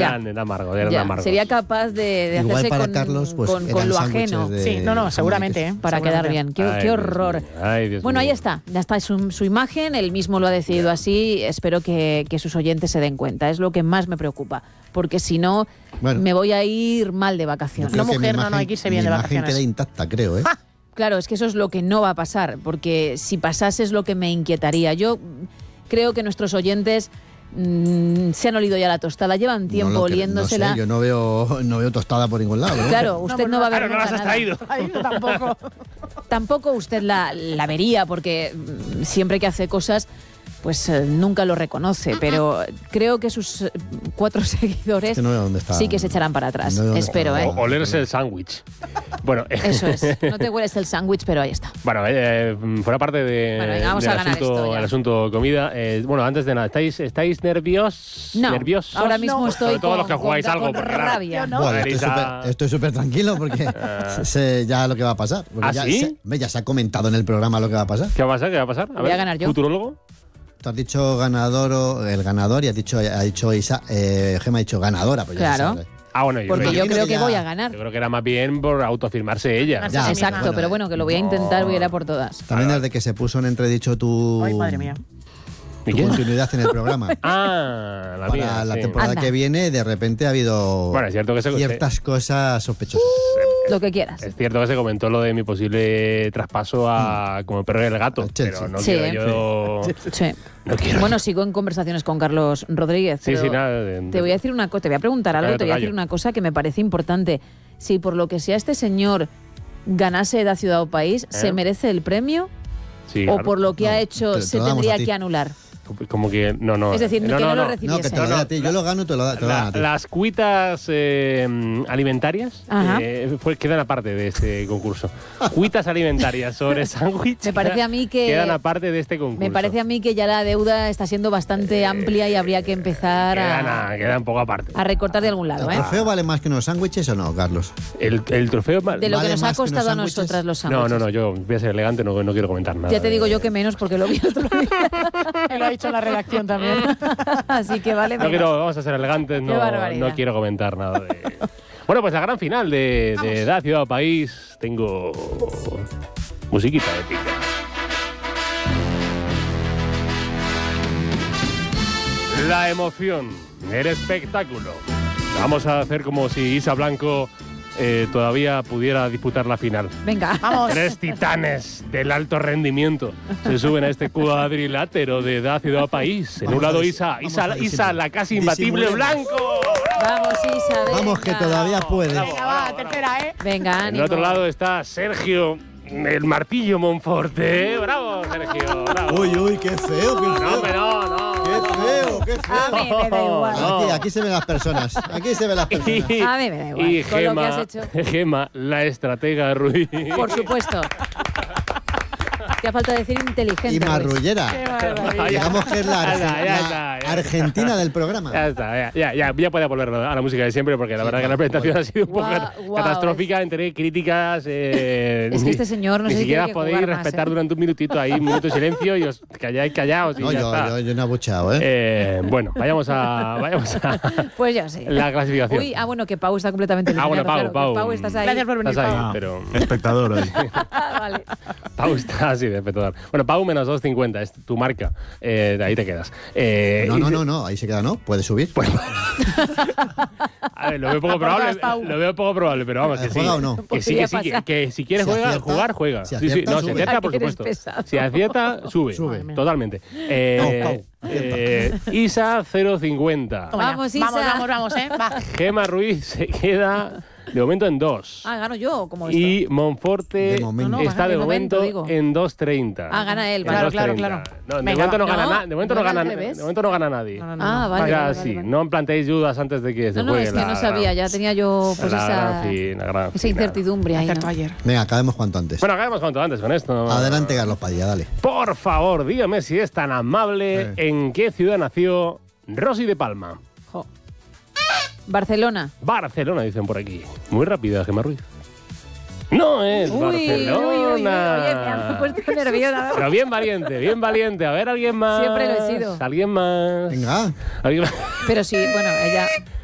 eran amargos, eran amargos. Sería capaz de Igual hacerse para con, Carlos, pues, con lo ajeno. Sí, seguramente. Para quedar bien. Qué horror. Bueno, ahí está. Ya está su imagen. Él mismo lo ha decidido así. Espero que sus oyentes se den cuenta. Es lo que más me preocupa. Porque si no, me voy a ir mal de vacaciones. No, mujer, no hay que irse bien de vacaciones. Mi imagen queda intacta, creo, ¿eh? Claro, es que eso es lo que no va a pasar. Porque si pasase es lo que me inquietaría. Yo creo que nuestros oyentes se han olido ya la tostada, llevan tiempo oliéndosela. No sé, yo no veo tostada por ningún lado. Claro, usted no va a ver nunca nada. Traído. Tampoco. Tampoco usted la vería, porque siempre que hace cosas, pues nunca lo reconoce. Pero creo que sus 4 seguidores sí que se echarán para atrás. Espero, ¿eh? Olerse el sándwich. Bueno, eso es. No te hueles el sándwich, pero ahí está. Bueno, fuera parte de, venga, vamos a ganar esto ya. El asunto comida. Bueno, antes de nada, ¿estáis nerviosos? No, ¿Nerviosos? ahora mismo estoy sobre todo los que jugáis algo, con porque rabia. ¿No? Bueno, estoy súper tranquilo porque sé ya lo que va a pasar. ¿Ah, sí? Ya se ha comentado en el programa lo que va a pasar. ¿Qué va a pasar? Voy a ganar yo. ¿Futurólogo? Tú has dicho el ganador y ha dicho Isa, Gema ha dicho ganadora. Pues ya claro. Bueno, porque yo creo que voy a ganar. Yo creo que era más bien por autoafirmarse ella. Ya, exacto, bueno, pero bueno, que lo voy a intentar, voy a ir a por todas. También desde que se puso en entredicho tu... Ay, madre mía. Tu continuidad en el programa. La Para mía, la temporada que viene, de repente ha habido es cierto que ciertas cosas sospechosas. Lo que quieras. Es cierto que se comentó lo de mi posible traspaso a como el perro y el gato, pero no quiero yo... Sí. No quiero. Bueno, sigo en conversaciones con Carlos Rodríguez. Sí, nada. Te voy a decir una cosa, te voy a preguntar algo, te voy a decir una cosa que me parece importante. Si por lo que sea este señor ganase Da Ciudad o País, ¿se merece el premio? Sí, ¿O por lo que ha hecho te se lo tendría que anular? Como que no. Es decir, que no lo recibiese. No, que te lo doy a ti. Yo lo gano y te lo dan a ti. Las cuitas alimentarias quedan aparte de este concurso. Cuitas alimentarias sobre sándwich. Me parece a mí que quedan aparte de este concurso. Me parece a mí que ya la deuda está siendo bastante amplia y habría que empezar quedan un poco aparte. A recortar de algún lado. ¿El trofeo vale más que unos sándwiches o no, Carlos? El trofeo de lo que nos ha costado a nosotras los sándwiches. No, yo voy a ser elegante, no quiero comentar nada. Ya te digo yo que menos porque lo vi el otro día. Y lo ha dicho la redacción también. Así que vale menos. Vamos a ser elegantes, no quiero comentar nada de... Bueno, pues la gran final de Da Ciudad o País. Tengo musiquita épica. La emoción, el espectáculo. Vamos a hacer como si Isa Blanco todavía pudiera disputar la final. Venga, vamos. 3 titanes del alto rendimiento se suben a este cuadrilátero de Da Ciudad o País. En un lado Isa, la casi imbatible Blanco. Vamos, Isa, venga. Vamos, que todavía puedes. Venga, va, tercera, ¿eh? Venga, ánimo. En el otro lado está Sergio, el martillo Monforte. ¡Bravo, Sergio! ¡Bravo! Uy, qué feo, qué feo. No. Qué feo. A mí me da igual. Aquí se ven las personas. A mí me da igual. Y con lo que has hecho. Gema, la estratega Ruiz. Por supuesto. Te falta decir inteligente. Y marrullera. Digamos que es la Argentina del programa. Ya está, ya puede volver a la música de siempre, porque la verdad que la presentación ha sido un poco catastrófica entre críticas. Es que este señor no sé si siquiera tiene que podéis jugar respetar más, durante un minutito ahí, un minuto de silencio y os calláis callados y No, ya está. yo no he abucheado, ¿eh? Bueno, vayamos a pues ya sé. la clasificación. Uy, bueno, que Pau está completamente eliminado. Bueno, Pau. Pau, estás ahí. Gracias por venir, Estás ahí, Pau. pero... Espectador hoy. Vale. Pau está así de espectacular. Bueno, Pau menos 2.50, es tu marca. De ahí te quedas. No, ahí se queda, ¿no? Puede subir. Pues, a ver, lo veo poco probable, pero vamos, que sí. ¿Juega o no? Que sí, que si quieres jugar, juega. Si acierta, No, si acierta, por Eres supuesto. pesado. Si acierta, sube. Totalmente. Isa 0.50. Vamos, Isa. Vamos, ¿eh? Va. Gema Ruiz se queda de momento en 2. Gano yo, como esto. Y Monforte De momento. está de momento digo. en 2.30. Gana él, En vale. 2.30. Claro. No, de Venga, momento no va. gana de momento no ¿No era gana al revés? de momento no gana nadie. Vale. Ya, vale, sí, vale. no planteéis dudas antes de que se No, juegue es que no sabía, ya tenía yo pues la esa gran final. incertidumbre ahí. Acertó ¿no? ayer. Venga, acabemos cuanto antes. Bueno, acabemos cuanto antes con esto. Adelante, Carlos Padilla, dale. Por favor, dígame si es tan amable en qué ciudad nació Rosy de Palma. Jo. Barcelona. Barcelona, dicen por aquí. Muy rápida, Gemma Ruiz. No es Barcelona. Oye, me han puesto nerviosa. Pero bien valiente. A ver, alguien más. Siempre lo he sido. ¿Alguien más? Venga. ¿Alguien más? Pero sí, bueno, ella